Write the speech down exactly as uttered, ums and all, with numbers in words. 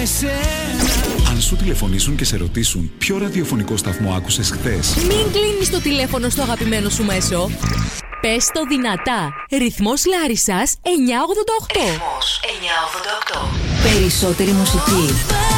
εσένα. Αν σου τηλεφωνήσουν και σε ρωτήσουν ποιο ραδιοφωνικό σταθμό άκουσες χθες, μην κλείνεις το τηλέφωνο στο αγαπημένο σου μέσο. Πες το δυνατά. Ρυθμός Λάρισσας εννιακόσια ογδόντα οκτώ. Ρυθμός εννιακόσια ογδόντα οκτώ. Περισσότερη μουσική.